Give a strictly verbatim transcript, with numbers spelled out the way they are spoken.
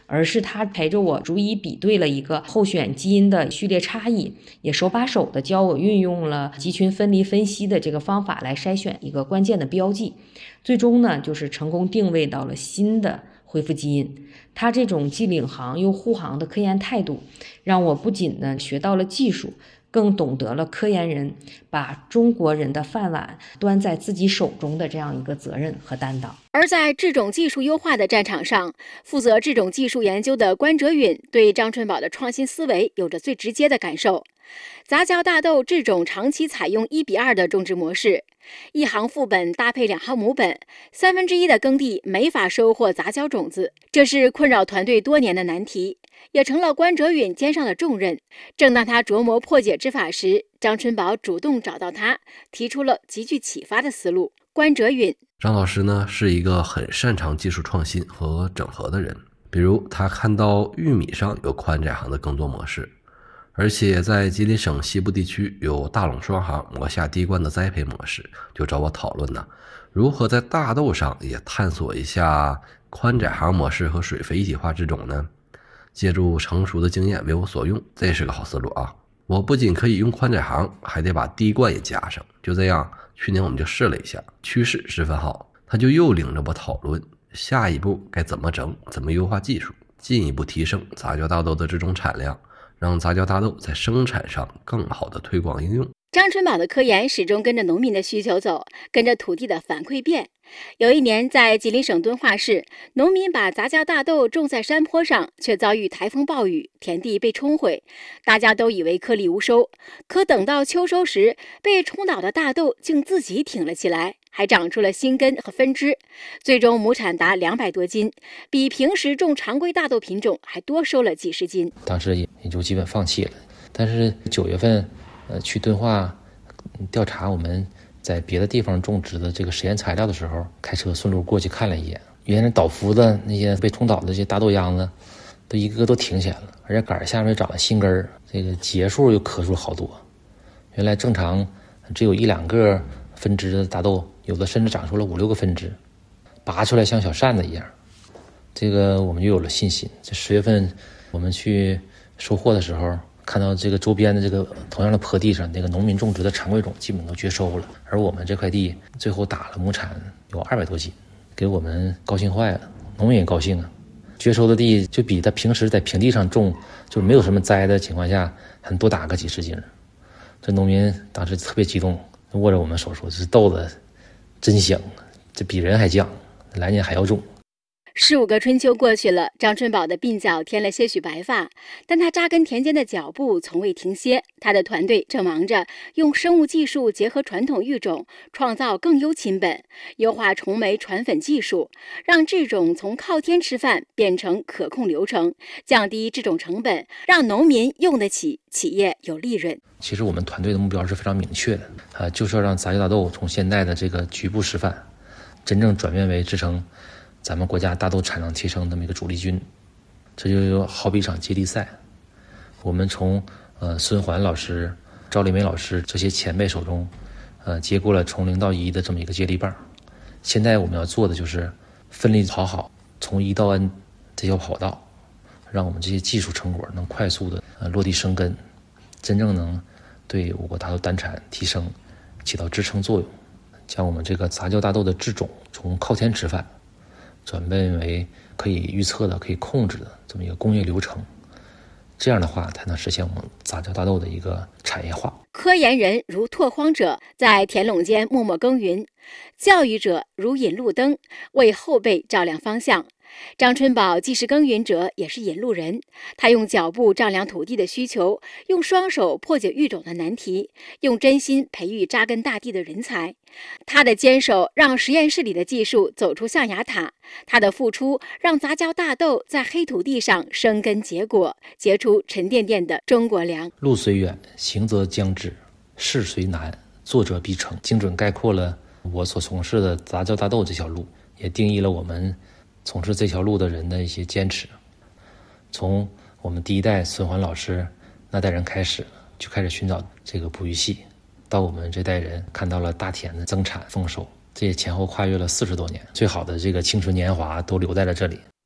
而是他陪着我逐一比对了一个候选基因的序列差异，也手把手的教我运用了集群分离分析的这个方法来筛选一个关键的标记，最终呢就是成功定位到了新的恢复基因。他这种既领航又护航的科研态度，让我不仅呢学到了技术，更懂得了科研人把中国人的饭碗端在自己手中的这样一个责任和担当。 而在这种技术优化的战场上，负责这种技术研究的关哲允对张春宝的创新思维有着最直接的感受。杂交大豆这种长期采用一比二的种植模式，一行副本搭配两行母本，三分之一的耕地没法收获杂交种子，这是困扰团队多年的难题，也成了关哲允肩上的重任。正当他琢磨破解之法时，张春宝主动找到他，提出了极具启发的思路。关哲允： 张老师呢是一个很擅长技术创新和整合的人，比如他看到玉米上有宽窄行的耕作模式，而且在吉林省西部地区有大垄双行磨下滴灌的栽培模式，就找我讨论呢，如何在大豆上也探索一下宽窄行模式和水肥一体化之种呢？借助成熟的经验为我所用，这是个好思路啊！我不仅可以用宽窄行，还得把滴灌也加上。就这样，去年我们就试了一下，趋势十分好。他就又领着我讨论下一步该怎么整，怎么优化技术，进一步提升杂交大豆的这种产量，让杂交大豆在生产上更好的推广应用。 张春宝的科研始终跟着农民的需求走，跟着土地的反馈变。有一年，在吉林省敦化市，农民把杂交大豆种在山坡上，却遭遇台风暴雨，田地被冲毁。大家都以为颗粒无收，可等到秋收时，被冲倒的大豆竟自己挺了起来，还长出了新根和分支，最终亩产达两百多斤，比平时种常规大豆品种还多收了几十斤。 当时也就基本放弃了。但是九月份，呃，去敦化调查我们在别的地方种植的这个实验材料的时候，开车顺路过去看了一眼，原来倒伏的那些被冲倒的这些大豆秧子，都一个个都挺起来了，而且杆下面长了新根儿，这个节数又可数好多。原来正常只有一两个分支的大豆，有的甚至长出了五六个分支，拔出来像小扇子一样。这个我们就有了信心。这十月份我们去收获的时候，看到这个周边的这个同样的坡地上，那个农民种植的常规种基本都绝收了，而我们这块地最后打了亩产有二百多斤，给我们高兴坏了，农民也高兴啊。绝收的地就比他平时在平地上种，就没有什么栽的情况下，还多打个几十斤。这农民当时特别激动，握着我们手说：“这豆子真香，这比人还犟，来年还要种。” 十五个春秋过去了，张春宝的鬓角添了些许白发，但他扎根田间的脚步从未停歇。他的团队正忙着用生物技术结合传统育种，创造更优亲本，优化虫媒传粉技术，让这种从靠天吃饭变成可控流程，降低这种成本，让农民用得起，企业有利润。 其实我们团队的目标是非常明确的，啊，就是要让杂交大豆从现在的这个局部示范，真正转变为支撑咱们国家大豆产量提升这么一个主力军。这就好比一场接力赛，我们从呃孙环老师、赵丽梅老师这些前辈手中，呃接过了从零到一的这么一个接力棒。现在我们要做的就是奋力跑好从一到 N 这条跑道，让我们这些技术成果能快速的呃落地生根，真正能对我国大豆单产提升起到支撑作用，将我们这个杂交大豆的制种从靠天吃饭转变为可以预测的、可以控制的这么一个工业流程，这样的话才能实现我们杂交大豆的一个产业化。 科研人如拓荒者，在田垄间默默耕耘；教育者如引路灯，为后辈照亮方向。张春宝既是耕耘者，也是引路人。他用脚步丈量土地的需求，用双手破解育种的难题，用真心培育扎根大地的人才。他的坚守让实验室里的技术走出象牙塔，他的付出让杂交大豆在黑土地上生根结果，结出沉甸甸的中国粮。 路虽远，行则将至；事虽难，做者必成。精准概括了我所从事的杂交大豆这条路，也定义了我们从事这条路的人的一些坚持。从我们第一代孙环老师那代人开始，就开始寻找这个哺育系，到我们这代人看到了大田的增产丰收，这也前后跨越了四十多年，最好的这个青春年华都留在了这里。